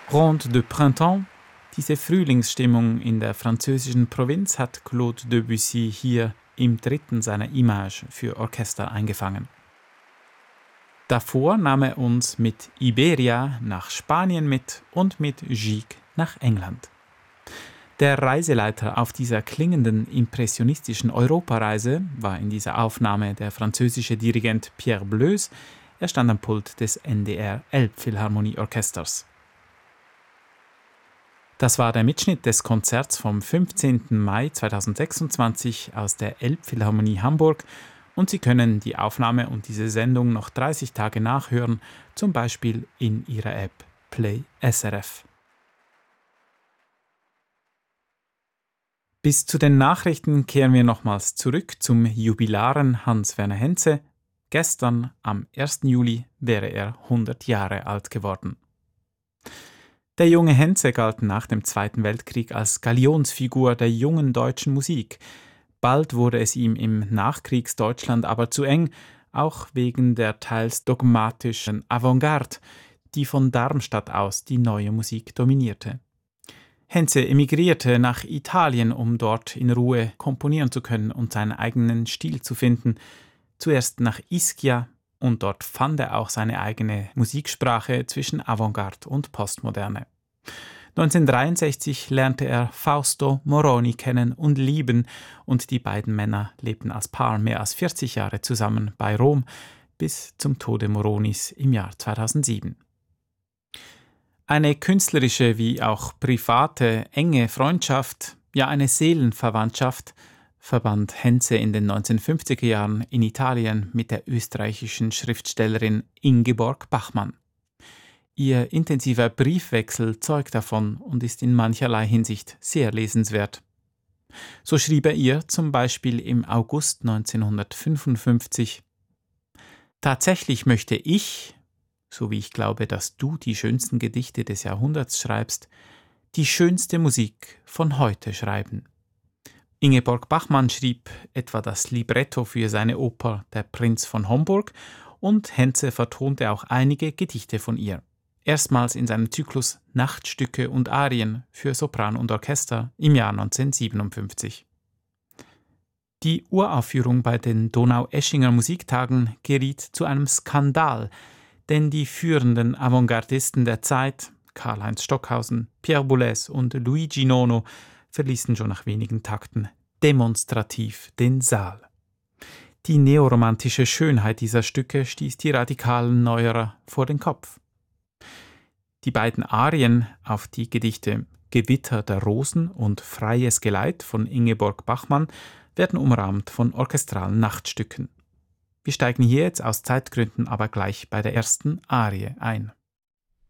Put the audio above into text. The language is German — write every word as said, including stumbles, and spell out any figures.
Ronde de Printemps, diese Frühlingsstimmung in der französischen Provinz, hat Claude Debussy hier im dritten seiner Images für Orchester eingefangen. Davor nahm er uns mit Iberia nach Spanien mit und mit Gigue nach England. Der Reiseleiter auf dieser klingenden impressionistischen Europareise war in dieser Aufnahme der französische Dirigent Pierre Bleuse. Er stand am Pult des N D R Elbphilharmonieorchesters. Das war der Mitschnitt des Konzerts vom fünfzehnten Mai zweitausendsechsundzwanzig aus der Elbphilharmonie Hamburg und Sie können die Aufnahme und diese Sendung noch dreißig Tage nachhören, zum Beispiel in Ihrer App Play S R F. Bis zu den Nachrichten kehren wir nochmals zurück zum Jubilaren Hans-Werner Henze. Gestern, am ersten Juli, wäre er hundert Jahre alt geworden. Der junge Henze galt nach dem Zweiten Weltkrieg als Galionsfigur der jungen deutschen Musik. Bald wurde es ihm im Nachkriegsdeutschland aber zu eng, auch wegen der teils dogmatischen Avantgarde, die von Darmstadt aus die neue Musik dominierte. Henze emigrierte nach Italien, um dort in Ruhe komponieren zu können und seinen eigenen Stil zu finden. Zuerst nach Ischia, und dort fand er auch seine eigene Musiksprache zwischen Avantgarde und Postmoderne. neunzehnhundertdreiundsechzig lernte er Fausto Moroni kennen und lieben, und die beiden Männer lebten als Paar mehr als vierzig Jahre zusammen bei Rom bis zum Tode Moronis im Jahr zweitausendsieben. Eine künstlerische wie auch private enge Freundschaft, ja eine Seelenverwandtschaft, verband Henze in den neunzehnhundertfünfziger Jahren in Italien mit der österreichischen Schriftstellerin Ingeborg Bachmann. Ihr intensiver Briefwechsel zeugt davon und ist in mancherlei Hinsicht sehr lesenswert. So schrieb er ihr zum Beispiel im August neunzehnhundertfünfundfünfzig: Tatsächlich möchte ich, so wie ich glaube, dass du die schönsten Gedichte des Jahrhunderts schreibst, die schönste Musik von heute schreiben. Ingeborg Bachmann schrieb etwa das Libretto für seine Oper Der Prinz von Homburg und Henze vertonte auch einige Gedichte von ihr. Erstmals in seinem Zyklus Nachtstücke und Arien für Sopran und Orchester im Jahr neunzehnhundertsiebenundfünfzig. Die Uraufführung bei den Donaueschinger Musiktagen geriet zu einem Skandal, denn die führenden Avantgardisten der Zeit, Karl-Heinz Stockhausen, Pierre Boulez und Luigi Nono, verließen schon nach wenigen Takten demonstrativ den Saal. Die neoromantische Schönheit dieser Stücke stieß die radikalen Neuerer vor den Kopf. Die beiden Arien auf die Gedichte Gewitter der Rosen und Freies Geleit von Ingeborg Bachmann werden umrahmt von orchestralen Nachtstücken. Wir steigen hier jetzt aus Zeitgründen aber gleich bei der ersten Arie ein.